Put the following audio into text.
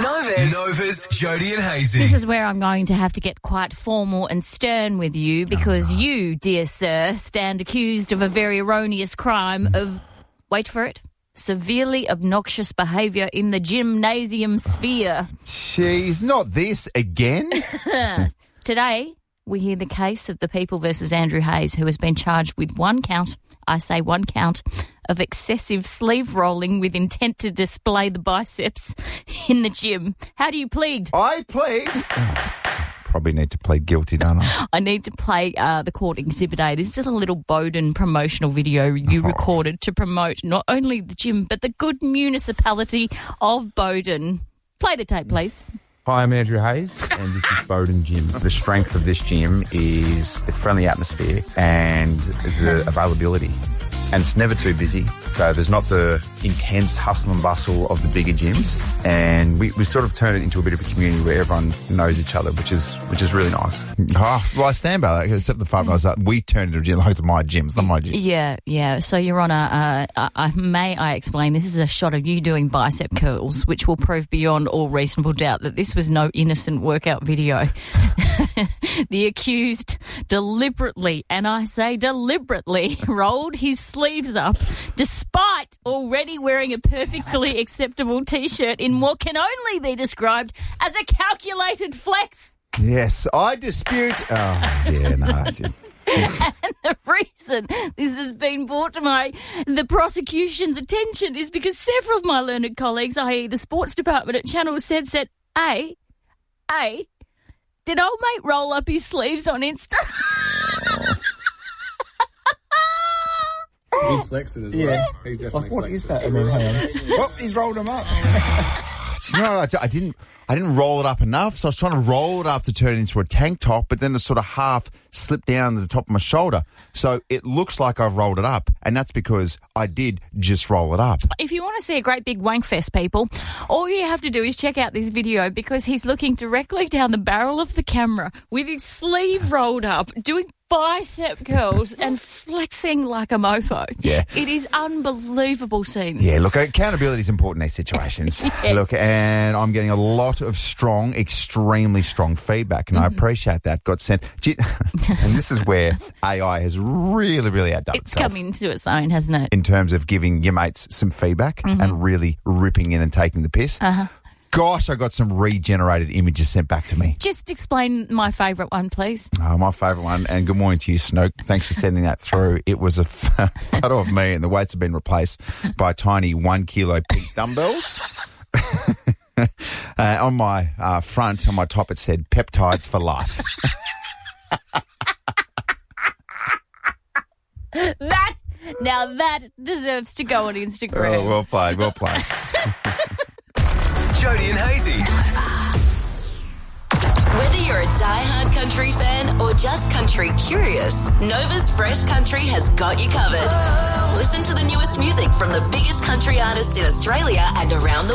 Nova's Jody and Hazy. This is where I'm going to have to get quite formal and stern with you because you, dear sir, stand accused of a very erroneous crime of, wait for it, severely obnoxious behaviour in the gymnasium sphere. Jeez, not this again? Today, we hear the case of the People versus Andrew Hayes, who has been charged with one count of excessive sleeve rolling with intent to display the biceps in the gym. How do you plead? I plead. Probably need to plead guilty, don't I? I need to play the court exhibit A. This is a little Bowden promotional video you recorded to promote not only the gym but the good municipality of Bowden. Play the tape, please. Hi, I'm Andrew Hayes, and this is Bowden Gym. The strength of this gym is the friendly atmosphere and the availability. And it's never too busy, so there's not the intense hustle and bustle of the bigger gyms. And we sort of turn it into a bit of a community where everyone knows each other, which is really nice. Oh, well, I stand by that, except the fact that we turned it into a gym like it's my gym. It's not my gym. Yeah. So, Your Honour, may I explain, this is a shot of you doing bicep curls, which will prove beyond all reasonable doubt that this was no innocent workout video. The accused deliberately, and I say deliberately, rolled his sleeves up despite already wearing a perfectly acceptable T-shirt in what can only be described as a calculated flex. Yes, I dispute. Oh, yeah, no. And the reason this has been brought to the prosecution's attention is because several of my learned colleagues, i.e. the sports department at Channel Z, said, did old mate roll up his sleeves on Insta? He's flexing as well. Yeah. He's definitely what flexing. is that? And then, hang on. Oh, he's rolled them up. Do you know what I didn't roll it up enough, so I was trying to roll it up to turn it into a tank top, but then it sort of half slipped down to the top of my shoulder. So it looks like I've rolled it up, and that's because I did just roll it up. If you want to see a great big wank fest, people, all you have to do is check out this video because he's looking directly down the barrel of the camera with his sleeve rolled up, doing bicep curls and flexing like a mofo. Yeah. It is unbelievable scenes. Yeah, look, accountability is important in these situations. Yes. Look, and I'm getting a lot of strong, extremely strong feedback, and I appreciate that. Got sent. And this is where AI has really, really outdone It's itself. come into its own, hasn't it? In terms of giving your mates some feedback and really ripping in and taking the piss. Gosh, I got some regenerated images sent back to me. Just explain my favourite one, please. Oh, my favourite one, and good morning to you, Snook. Thanks for sending that through. It was a photo of me, and the weights have been replaced by tiny 1 kilo pink dumbbells. On my front, on my top, it said peptides for life. That deserves to go on Instagram. Oh, well played. Jody and Hazy. Whether you're a diehard country fan or just country curious, Nova's Fresh Country has got you covered. Listen to the newest music from the biggest country artists in Australia and around the